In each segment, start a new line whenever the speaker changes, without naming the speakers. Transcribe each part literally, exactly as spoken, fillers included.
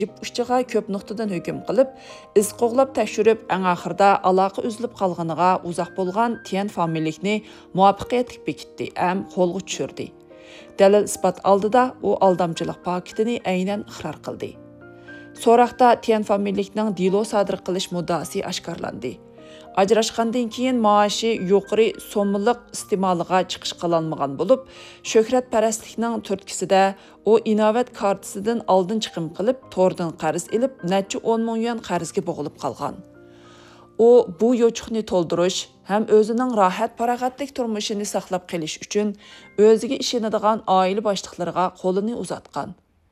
uchiga ko'p nuqtadan hukm qilib, iz qo'g'lab tekshirib, eng oxirida aloqa uzilib qolganiga uzoq bo'lgan Tian familikni muvaffaqiyatli bekitdi, ham qo'lga tushirdi. Dalil isbot oldida u aldamchilik paketini aynan iqror qildi. So'roqda Tian familikning dilo sodir qilish muddaosi oshkorlandi. Ajrashgandan keyin maoshi yuqori so'mliq istemoliga chiqish qilolmagan bo'lib, shuhratparastlikning turtkisida u inovat kartasidan oldin chiqim qilib, to'rdan qarz ilib, necha o'n ming yuan qarzga bo'g'ilib qolgan. U bu yo'chuqni to'ldirish ham o'zining rohat farog'atlik turmushini saqlab qolish uchun o'ziga ishonadigan oila boshliqlariga qo'lini uzatgan.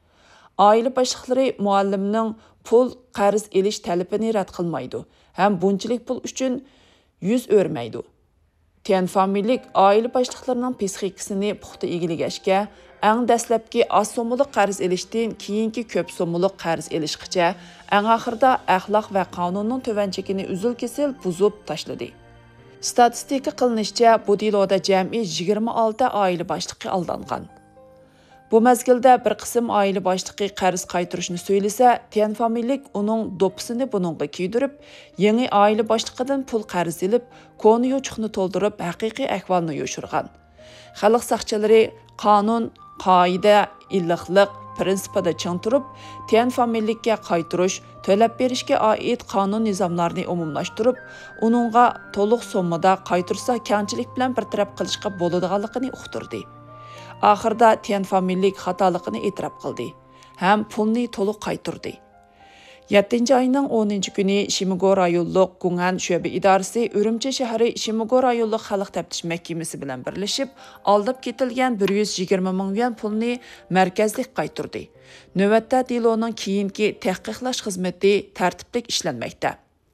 Oila boshliqlari muallimning pul qarz elish talabini rad qilmaydi, ham bunchalik pul uchun yuz o'rmaydi. Tian familik oila boshliqlarining psixikasini puxta egilgashga, eng dastlabki oz so'mliq qarz elishdan keyingi ko'p so'mliq qarz elishgacha, eng oxirida axloq va qonunning tuvanchigini uzil-kesil buzib tashladi. Statistika qilinishicha, bu diloda jami yigirma olti oila boshliqi aldangan. Bu mezgilda bir qism oila boshliqi qarz qaytarishni söylese, Tian familik uning dopisini buningga kiydirib, yangi oila boshliqidan pul qarz ilib, koni yo'chuqni to'ldirib, haqiqiy ahvolni yo'shirgan. Xalq saqchilari qonun, qoida, illiqlik prinsipida ching turib, Tian familikka qaytarish, to'lab berishga oid qonun nizomlarini umumlashtirib, uningga to'liq summada qaytarsa kamchilik bilan bartaraf qilishga bo'ladiganligini uqtirdi. Oxirida Tian familik xatoligini e'tirof qildi, ham pulni to'liq qaytardi. yettinchi oyning o'ninchi kuni Shimigo rayonlik Gungan sho'ba idorasi Urumchi shahri Shimigo rayonlik xalq taftish mahkamasi bilan birlashib, aldab ketilgan bir yuz yigirma ming yuan pulni markazlik qaytardi. Navbatda diloning keyingi tahqiqlash xizmati tartiblik ishlanmoqda.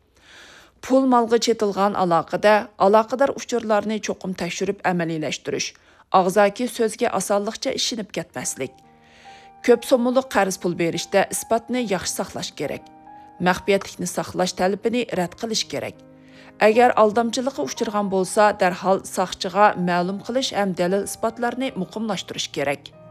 Pul malga chetilgan aloqada aloqador uchurlarni cho'qim tekshirib amaliylashtirish, og'zaki so'zga osonlikcha ishinib ketmaslik. Ko'p so'mliq qarz pul berishda isbotni yaxshi saqlash kerak. Maxfiyatlikni saqlash talabini rad qilish kerak. Agar aldamchilikqa uchirgan bo'lsa, darhol soqchiga ma'lum qilish ham dalil isbotlarni muqimlashtirish kerak.